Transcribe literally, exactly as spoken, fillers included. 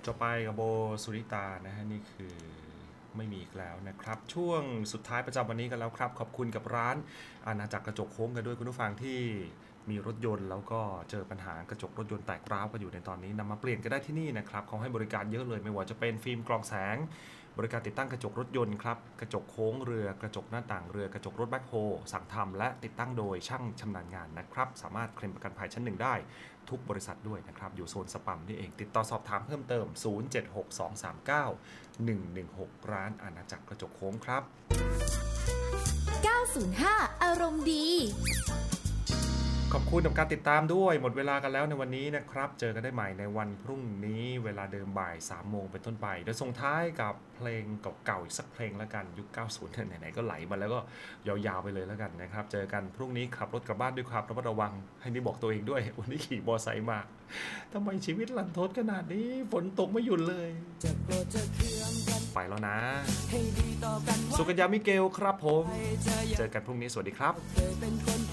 ต่อไปกับโบสุริตานะฮะนี่คือไม่มีอีกแล้วนะครับช่วงสุดท้ายประจำวันนี้กันแล้วครับขอบคุณกับร้านอาณาจักรกระจกโค้งกันด้วยคุณผู้ฟังที่มีรถยนต์แล้วก็เจอปัญหากระจกรถยนต์แตกร้าวกันอยู่ในตอนนี้นำมาเปลี่ยนก็ได้ที่นี่นะครับเขาให้บริการเยอะเลยไม่ว่าจะเป็นฟิล์มกรองแสงบริการติดตั้งกระจกรถยนต์ครับกระจกโค้งเรือกระจกหน้าต่างเรือกระจกรถแบ็คโฮสั่งทำและติดตั้งโดยช่างชำนาญงานนะครับสามารถเคลมประกันภัยชั้นหนึ่งได้ทุกบริษัทด้วยนะครับอยู่โซนสปัมนี่เองติดต่อสอบถามเพิ่มเติมศูนย์ เจ็ด หก สอง สาม เก้า หนึ่ง หนึ่ง หกร้านอาณาจักรกระจกโค้งครับเก้าศูนย์ห้าอารมณ์ดีขอบคุณกับการติดตามด้วยหมดเวลากันแล้วในวันนี้นะครับเจอกันได้ใหม่ในวันพรุ่งนี้เวลาเดิมบ่ายสามโมงเป็นต้นไปโดยส่งท้ายกับเพลงเก่าๆอีกสักเพลงแล้วกันยุคเก้าสิบไหนๆก็ไหลมาแล้วก็ยาวๆไปเลยแล้วกันนะครับเจอกันพรุ่งนี้ขับรถกลับบ้านด้วยความระมัดระวังให้นี่บอกตัวเองด้วยวันนี้ขี่มอไซค์มาทำไมชีวิตลันทดขนาดนี้ฝนตกไม่หยุดเลยไปแล้วนะสุกัญญามิเกลครับผมเจอกันพรุ่งนี้สวัสดีครับ